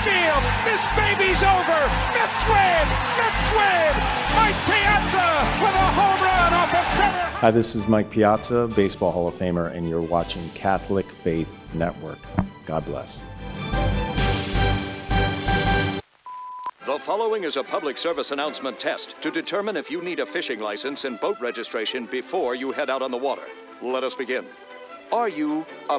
field. This baby's over. Mets win. Mets win. Mike Piazza with a home run off of Trevor. Hi, this is Mike Piazza, Baseball Hall of Famer, and you're watching Catholic Faith Network. God bless. The following is a public service announcement test to determine if you need a fishing license and boat registration before you head out on the water. Let us begin. Are you a